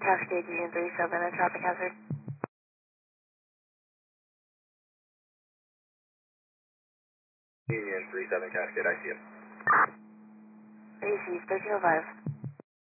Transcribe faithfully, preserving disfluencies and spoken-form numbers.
Cascade Union three seven, a traffic hazard. Union three seven Cascade, I see it. A C thirteen oh five.